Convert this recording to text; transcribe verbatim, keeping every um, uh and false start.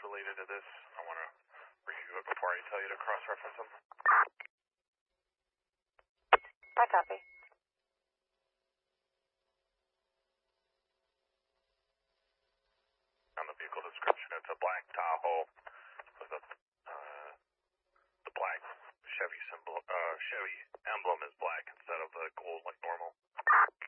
related to this. I want to review it before I tell you to cross-reference them. I copy. On the vehicle description, it's a black Tahoe with a, uh, the black Chevy symbol, uh, Chevy emblem is black instead of the gold like normal.